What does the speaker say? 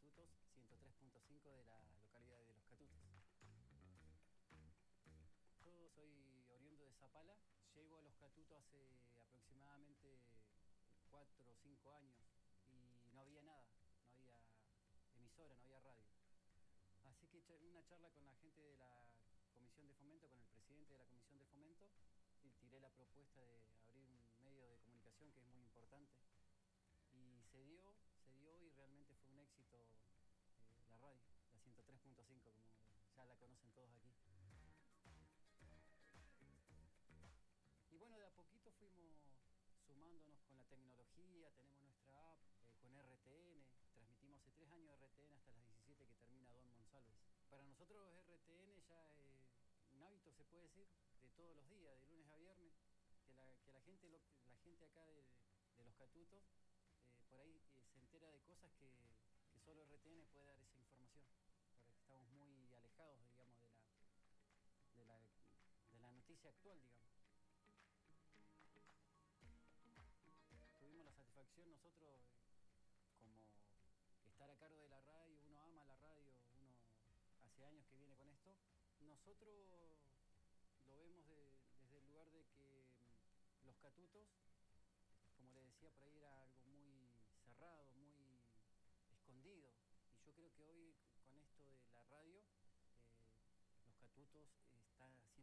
Catutos, 103.5 de la localidad de Los Catutos. Yo soy oriundo de Zapala, llego a Los Catutos hace aproximadamente 4 o 5 años y no había nada, no había emisora, no había radio. Así que una charla con la gente de la Comisión de Fomento, con el presidente de la Comisión de Fomento, y tiré la propuesta de abrir un medio de comunicación que es muy importante. Y se dio y realmente fue un éxito la radio, la 103.5, como ya la conocen todos aquí. Y bueno, de a poquito fuimos sumándonos con la tecnología, tenemos nuestra app con RTN, transmitimos hace 3 años RTN hasta las 17 que termina Don Monsalves. Para nosotros RTN ya es un hábito, se puede decir, de todos los días, de lunes a viernes, que la gente acá de Los Catutos por ahí se entera de cosas que solo RTN puede dar esa información, porque estamos muy alejados, digamos, de la noticia actual, digamos. Tuvimos la satisfacción nosotros, como estar a cargo de la radio, uno ama la radio, uno hace años que viene con esto. Nosotros lo vemos desde el lugar de que Los Catutos, como le decía, por ahí era algo muy cerrado, muy escondido. Y yo creo que hoy con esto de la radio, Los Catutos está